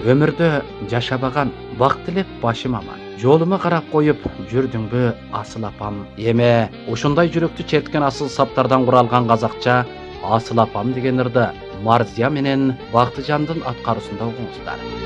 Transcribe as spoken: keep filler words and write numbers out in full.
Өмүрдө жашабаган бак тилеп башым аман. Жолума карап коюп жүрдүңбү асыл апам? Эме ушундай жүрөктү черткен асыл саптардан куралган казакча Асыл апам деген ырды Марзия менен Бактыжандын аткаруусунда угуңуздар.